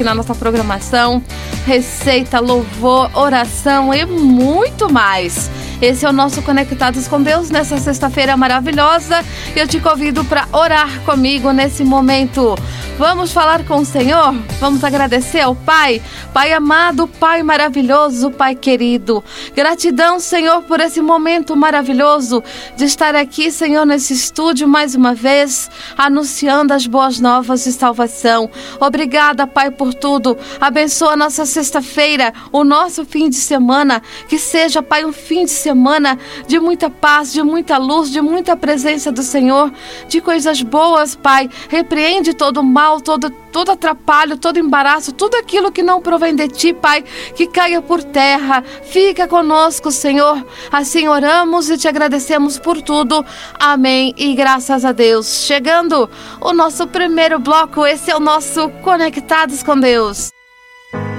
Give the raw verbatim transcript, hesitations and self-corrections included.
na nossa programação. Receita, louvor, oração e muito mais. Esse é o nosso Conectados com Deus nessa sexta-feira maravilhosa. Eu te convido para orar comigo nesse momento. Vamos falar com o Senhor? Vamos agradecer ao Pai? Pai amado, Pai maravilhoso, Pai querido. Gratidão, Senhor, por esse momento maravilhoso de estar aqui, Senhor, nesse estúdio mais uma vez, anunciando as boas novas de salvação. Obrigada, Pai, por tudo. Abençoa a nossa sexta-feira, o nosso fim de semana. Que seja, Pai, um fim de semana de muita paz, de muita luz, de muita presença do Senhor, de coisas boas, Pai. Repreende todo o mal, todo, todo atrapalho, todo embaraço, tudo aquilo que não provém de Ti, Pai, que caia por terra. Fica conosco, Senhor. Assim oramos e Te agradecemos por tudo. Amém e graças a Deus. Chegando o nosso primeiro bloco, esse é o nosso Conectados com Deus.